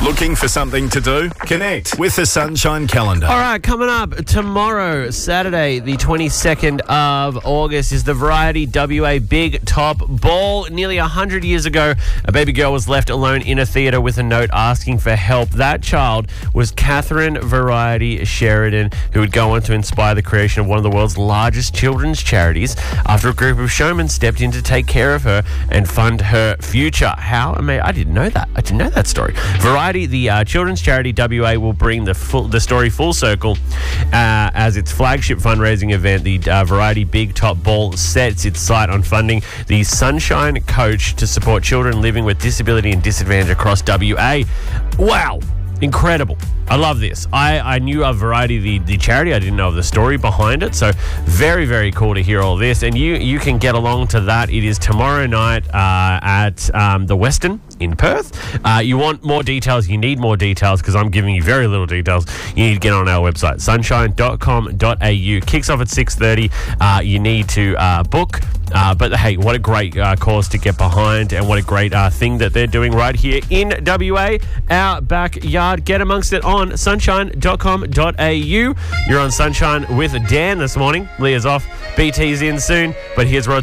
Looking for something to do? Connect with the Sunshine Calendar. All right, coming up tomorrow, Saturday, the 22nd of August, is the Variety WA Big Top Ball. Nearly 100 years ago, a baby girl was left alone in a theatre with a note asking for help. That child was Catherine Variety Sheridan, who would go on to inspire the creation of one of the world's largest children's charities after a group of showmen stepped in to take care of her and fund her future. How amazing. I didn't know that. I didn't know that story. Variety, the children's charity WA, will bring the story full circle as its flagship fundraising event. The Variety Big Top Ball sets its sight on funding the Sunshine Coach to support children living with disability and disadvantage across WA. Wow. Incredible. I love this. I knew of Variety, the charity. I didn't know of the story behind it. So very, very cool to hear all this. And you can get along to that. It is tomorrow night at the Westin in Perth. You want more details. You need more details because I'm giving you very little details. You need to get on our website, sunshine.com.au. Kicks off at 6:30. You need to book. But hey, what a great cause to get behind, and what a great thing that they're doing right here in WA, our backyard. Get amongst it on sunshine.com.au. You're on Sunshine with Dan this morning. Leah's off. BT's in soon, but here's Rod